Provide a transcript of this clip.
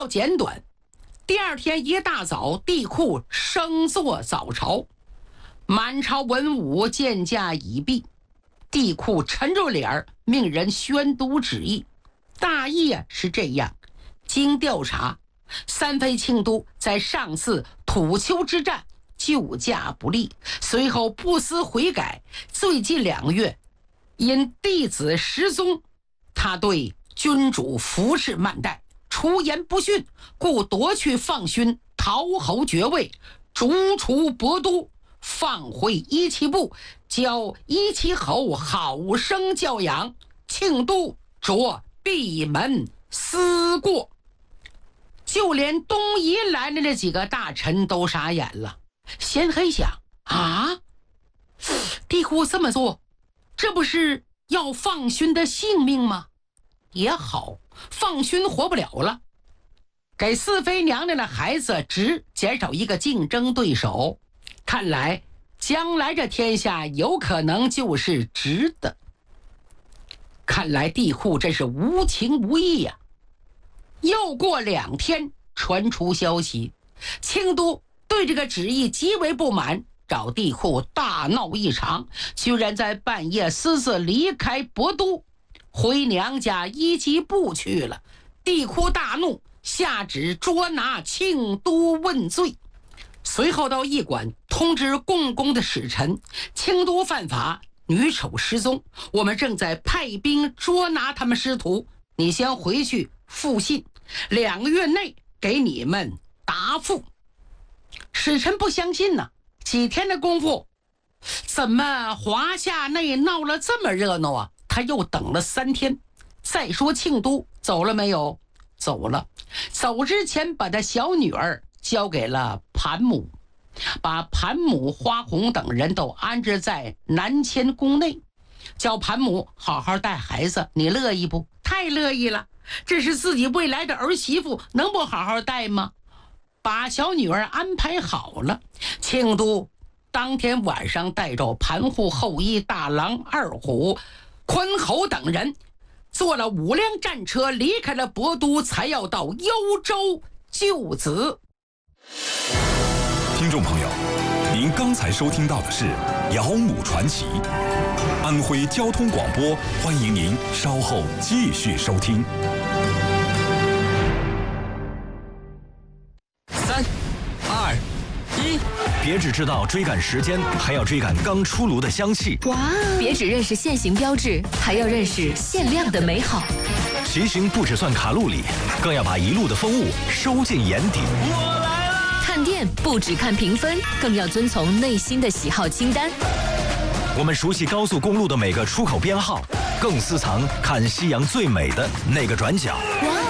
简短。第二天一大早，帝喾升坐早朝，满朝文武见驾已毕。帝喾沉着脸儿，命人宣读旨意。大意是这样：经调查，三妃庆都在上次土丘之战救驾不利，随后不思悔改，最近2个月因弟子失踪，他对君主服侍慢待，出言不逊，故夺去放勋，讨侯爵位，逐出博都，放回一骑部，教一骑侯好生教养。庆都着闭门思过。就连东夷来的那几个大臣都傻眼了。先黑想啊，帝喾这么做，这不是要放勋的性命吗？也好，放勋活不了了，给四妃娘娘的孩子只减少一个竞争对手。看来将来这天下有可能就是直的。看来帝喾真是无情无义呀。又过2天，传出消息，庆都对这个旨意极为不满，找帝喾大闹一场，居然在半夜私自离开博都，回娘家一骑部去了。帝喾大怒，下旨捉拿庆都问罪。随后到驿馆通知共工的使臣，庆都犯法，女丑失踪，我们正在派兵捉拿他们师徒，你先回去复信，2个月内给你们答复。使臣不相信呢，几天的功夫，怎么华夏内闹了这么热闹啊？他又等了3天。再说庆都走了没有？走了，走之前把他小女儿交给了盘母，把盘母、花红等人都安置在南迁宫内，叫盘母好好带孩子，你乐意不？太乐意了，这是自己未来的儿媳妇，能不好好带吗？把小女儿安排好了，庆都当天晚上带着盘户后衣大郎二虎、宽侯等人，坐了5辆战车离开了博都，才要到幽州救子。 听众朋友，您刚才收听到的是《姚母传奇》，安徽交通广播，欢迎您稍后继续收听。 3、2、1， 别只知道追赶时间，还要追赶刚出炉的香气。 哇！别只认识限行标志，还要认识限量的美好。 骑行不只算卡路里，更要把一路的风物收进眼底。 我来了！ 看店不只看评分，更要遵从内心的喜好清单。 我们熟悉高速公路的每个出口编号，更私藏看夕阳最美的那个转角。 哇！